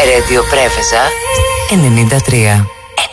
Radio Πρέφεζα 93.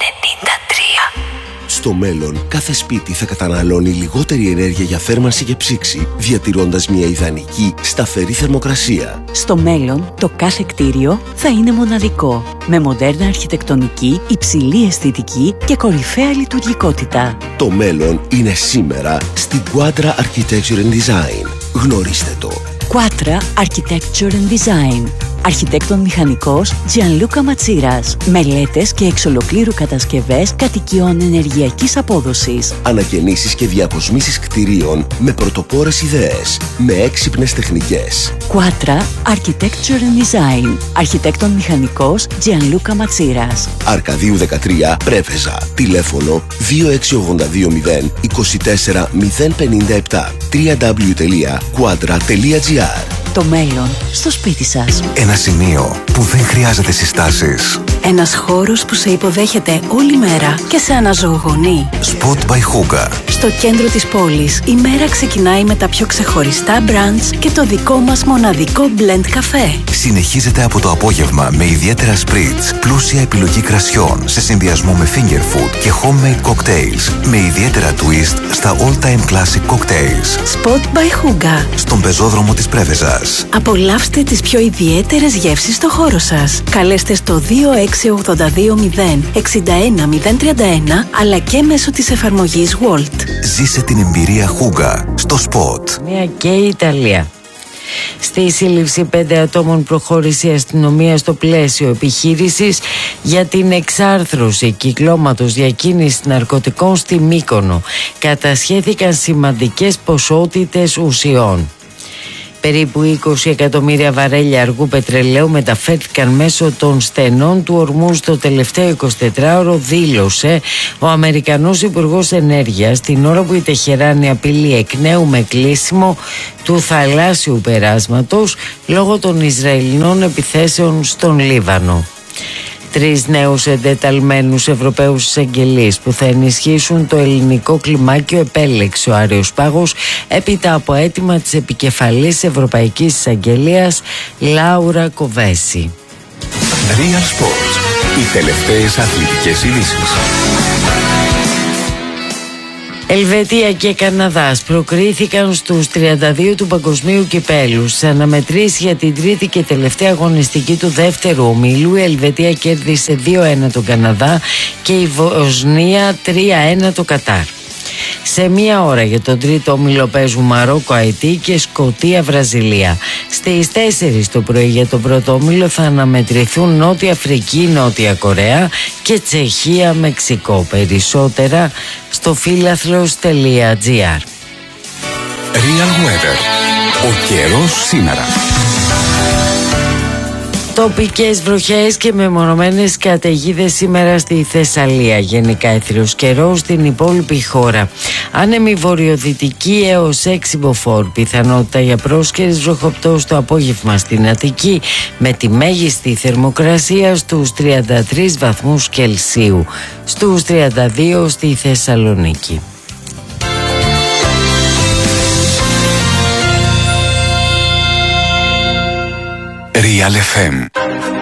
Στο μέλλον, κάθε σπίτι θα καταναλώνει λιγότερη ενέργεια για θέρμανση και ψήξη, διατηρώντας μια ιδανική, σταθερή θερμοκρασία. Στο μέλλον, το κάθε κτίριο θα είναι μοναδικό, με μοντέρνα αρχιτεκτονική, υψηλή αισθητική και κορυφαία λειτουργικότητα. Το μέλλον είναι σήμερα στην Quadra Architecture and Design. Γνωρίστε το. Quadra Architecture and Design. Αρχιτέκτον μηχανικός Gianluca Matsiras. Μελέτες και εξ ολοκλήρου κατασκευές κατοικιών ενεργειακής απόδοσης. Ανακαινήσεις και διακοσμήσεις κτηρίων με πρωτοπόρες ιδέες, με έξυπνες τεχνικές. Quadra Architecture and Design. Αρχιτέκτον μηχανικός Gianluca Matsiras. Αρκαδίου 13, Πρέφεζα. Τηλέφωνο 26820 24 057. www.quadra.gr. Το μέλλον στο σπίτι σας. Ένα σημείο που δεν χρειάζεται συστάσεις. Ένας χώρος που σε υποδέχεται όλη μέρα και σε αναζωογονεί. Spot by Hooga. Στο κέντρο της πόλης, η μέρα ξεκινάει με τα πιο ξεχωριστά brunch και το δικό μας μοναδικό blend καφέ. Συνεχίζεται από το απόγευμα με ιδιαίτερα spritz, πλούσια επιλογή κρασιών σε συνδυασμό με finger food και homemade cocktails με ιδιαίτερα twist στα all-time classic cocktails. Spot by Hooga. Στον πεζόδρομο της Πρέφεζας. Απολαύστε τις πιο ιδιαίτερες γεύσεις στο χώρο σας. Καλέστε στο 26820 61 031 αλλά και μέσω της εφαρμογής Walt. Ζήσε την εμπειρία Hooga στο Spot. Μια και η Ιταλία. Στη σύλληψη 5 ατόμων προχώρησε η αστυνομία στο πλαίσιο επιχείρησης για την εξάρθρωση κυκλώματος διακίνησης ναρκωτικών στη Μύκονο. Κατασχέθηκαν σημαντικές ποσότητες ουσιών. Περίπου 20 εκατομμύρια βαρέλια αργού πετρελαίου μεταφέρθηκαν μέσω των στενών του ορμού στο τελευταίο 24ωρο, δήλωσε ο Αμερικανός Υπουργός Ενέργειας την ώρα που η Τεχεράνη απειλεί εκ νέου με κλείσιμο του θαλάσσιου περάσματος λόγω των Ισραηλινών επιθέσεων στον Λίβανο. 3 νέους εντεταλμένους Ευρωπαίους εισαγγελείς που θα ενισχύσουν το ελληνικό κλιμάκιο επέλεξε ο Άριος Πάγος έπειτα από αίτημα της επικεφαλής Ευρωπαϊκής Εισαγγελίας Λάουρα Κοβέση. Real Sports. Οι τελευταίες αθλητικές ειδήσεις. Ελβετία και Καναδάς προκρίθηκαν στους 32 του Παγκοσμίου Κυπέλλου. Σε αναμετρήσεις για την τρίτη και τελευταία αγωνιστική του δεύτερου ομίλου, η Ελβετία κέρδισε 2-1 τον Καναδά και η Βοσνία 3-1 το Κατάρ. Σε 1 ώρα για τον τρίτο όμιλο παίζουν Μαρόκο, Αϊτή και Σκωτία, Βραζιλία. Στις 4 το πρωί για τον πρώτο όμιλο θα αναμετρηθούν Νότια Αφρική, Νότια Κορέα και Τσεχία, Μεξικό. Περισσότερα στο φίλαθλος.gr. Real Weather. Ο καιρός σήμερα. Τοπικές βροχές και μεμονωμένες καταιγίδες σήμερα στη Θεσσαλία. Γενικά έθριος καιρός στην υπόλοιπη χώρα. Άνεμη βορειοδυτική έως 6 μποφόρ. Πιθανότητα για πρόσκαιρες βροχοπτώσεις το απόγευμα στην Αττική με τη μέγιστη θερμοκρασία στους 33 βαθμούς Κελσίου. Στους 32 στη Θεσσαλονίκη. Real FM.